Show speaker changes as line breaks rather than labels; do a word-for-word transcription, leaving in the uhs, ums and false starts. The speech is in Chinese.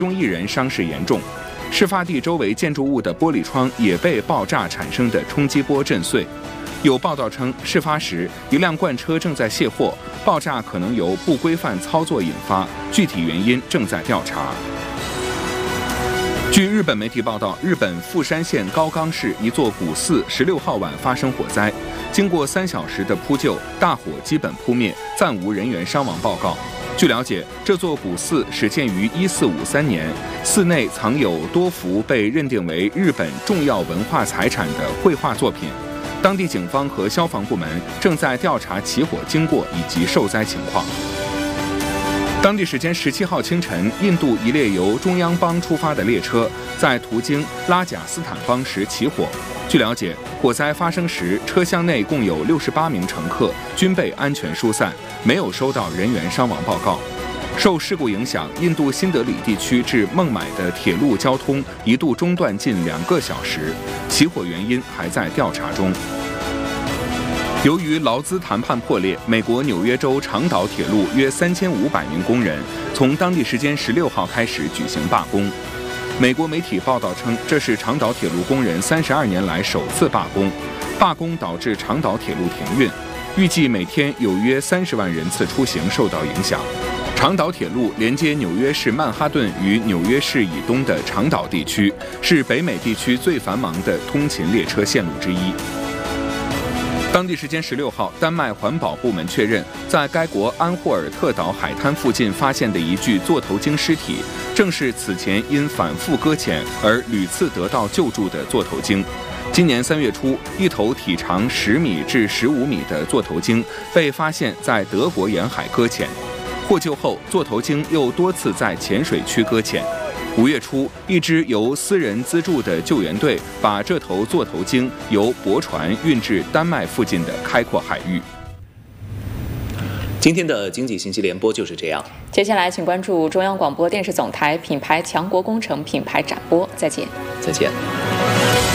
中一人伤势严重。事发地周围建筑物的玻璃窗也被爆炸产生的冲击波震碎。有报道称，事发时一辆罐车正在卸货，爆炸可能由不规范操作引发，具体原因正在调查。据日本媒体报道，日本富山县高冈市一座古寺十六号晚发生火灾，经过三小时的扑救，大火基本扑灭，暂无人员伤亡报告。据了解，这座古寺始建于一四五三年，寺内藏有多幅被认定为日本重要文化财产的绘画作品。当地警方和消防部门正在调查起火经过以及受灾情况。当地时间十七号清晨，印度一列由中央邦出发的列车在途经拉贾斯坦邦时起火。据了解，火灾发生时，车厢内共有六十八名乘客，均被安全疏散，没有收到人员伤亡报告。受事故影响，印度新德里地区至孟买的铁路交通一度中断近两个小时，起火原因还在调查中。由于劳资谈判破裂，美国纽约州长岛铁路约三千五百名工人从当地时间十六号开始举行罢工。美国媒体报道称，这是长岛铁路工人三十二年来首次罢工。罢工导致长岛铁路停运，预计每天有约三十万人次出行受到影响。长岛铁路连接纽约市曼哈顿与纽约市以东的长岛地区，是北美地区最繁忙的通勤列车线路之一。当地时间十六号，丹麦环保部门确认，在该国安霍尔特岛海滩附近发现的一具座头鲸尸体，正是此前因反复搁浅而屡次得到救助的座头鲸。今年三月初，一头体长十米至十五米的座头鲸被发现在德国沿海搁浅。获救后，座头鲸又多次在浅水区搁浅。五月初，一支由私人资助的救援队把这头座头鲸由驳船运至丹麦附近的开阔海域。
今天的经济信息联播就是这样。
接下来，请关注中央广播电视总台品牌强国工程品牌展播。再见。
再见。